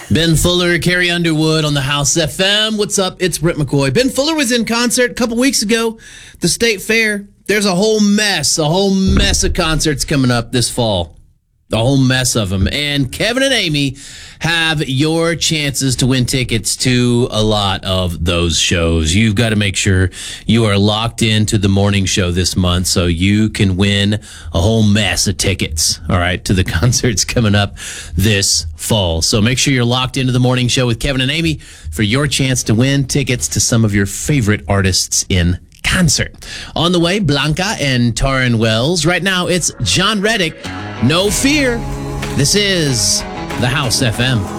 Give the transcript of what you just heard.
Ben Fuller, Carrie Underwood on the House FM. What's up? It's Britt McCoy. Ben Fuller was in concert a couple weeks ago, the State Fair. There's a whole mess of concerts coming up this fall. A whole mess of them. And Kevin and Amy have your chances to win tickets to a lot of those shows. You've got to make sure you are locked into the morning show this month so you can win a whole mess of tickets, all right, to the concerts coming up this fall. So make sure you're locked into the morning show with Kevin and Amy for your chance to win tickets to some of your favorite artists in concert. On the way, Blanca and Taryn Wells. Right now, it's John Reddick. No Fear. This is the House FM.